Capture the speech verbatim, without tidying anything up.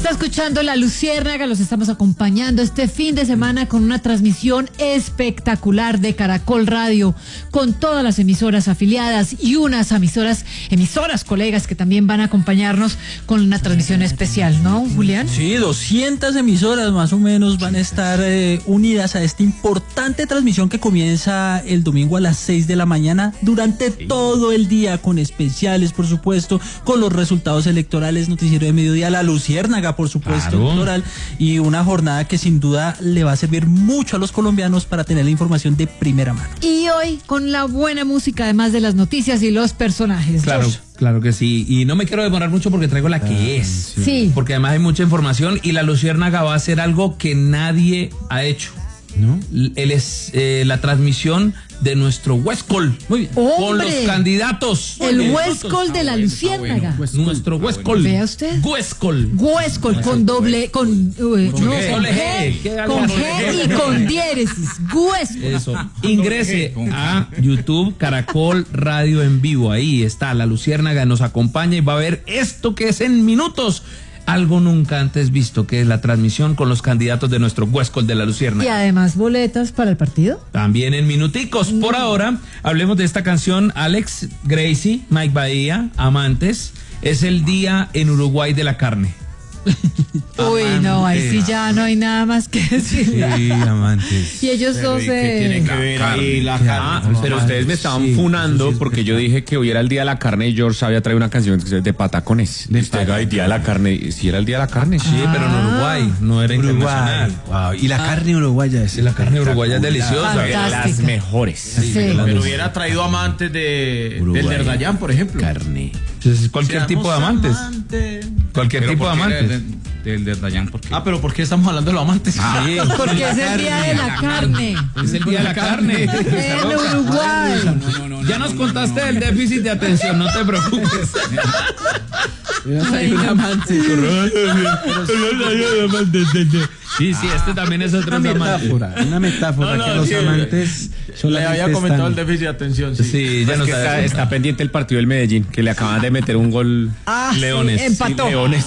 Está escuchando La Luciérnaga, los estamos acompañando este fin de semana con una transmisión espectacular de Caracol Radio, con todas las emisoras afiliadas y unas emisoras, emisoras colegas que también van a acompañarnos con una transmisión especial, ¿no, Julián? Sí, doscientas emisoras más o menos van a estar eh, unidas a esta importante transmisión que comienza el domingo a las seis de la mañana durante todo el día, con especiales, por supuesto, con los resultados electorales, noticiero de mediodía, La Luciérnaga, por supuesto, claro, electoral, y una jornada que sin duda le va a servir mucho a los colombianos para tener la información de primera mano. Y hoy con la buena música, además de las noticias y los personajes. Claro. Josh. Claro que sí, y no me quiero demorar mucho porque traigo la que es. Sí. Porque además hay mucha información y La Luciérnaga va a hacer algo que nadie ha hecho, ¿no? Él es eh, la transmisión de nuestro Huescol. Muy bien. ¡Hombre! Con los candidatos. El Huescol de La Luciérnaga. Ah, bueno. Nuestro Huescol. Vea usted. Huescol. Huescol con doble, con, uh, no, con G, con G y con diéresis. Huescol. Eso. Ingrese a YouTube, Caracol Radio en vivo. Ahí está La Luciérnaga, nos acompaña y va a ver esto que es en minutos. Algo nunca antes visto, que es la transmisión con los candidatos de nuestro Huescol de La Luciérnaga. Y además boletas para el partido. También en minuticos. Por ahora, hablemos de esta canción. Alex, Gracie, Mike Bahía, Amantes. Es el día en Uruguay de la carne. Uy, no, ahí sí ya no hay nada más que decir. Sí, Amantes. Y ellos dos ¿Qué tiene que ver ahí la carne? Ah, pero ustedes me estaban sí, funando sí, porque yo dije que hoy era el día de la carne y George había traído una canción de patacones. De usted el día de la carne, si era el día de la carne. Sí, ah, pero en Uruguay, no era Uruguay. internacional. Wow. Y la ah, carne uruguaya es. Y la carne uruguaya es deliciosa. De las mejores. Sí. Sí. Pero hubiera traído amantes de Uruguay. Del Derdayán, por ejemplo. Carne. Entonces, cualquier Seamos tipo de amantes. Amante. Cualquier pero tipo de amantes. Del de, de Derdayán, ¿por qué? Ah, pero ¿por qué estamos hablando de los amantes? Ah, sí. Porque es el día de la carne. Es el día de la carne. En Uruguay. No, no, no, ya nos contaste del déficit de atención, no te preocupes. Hay un amante. Sí, sí, este también es otro una amante. metáfora, una metáfora no, no, que los sí, amantes le había comentado están... el déficit de atención. Sí, sí ya no está, está pendiente el partido del Medellín, que le acaban de meter un gol. Ah, Leones. Sí, empató. Sí, Leones.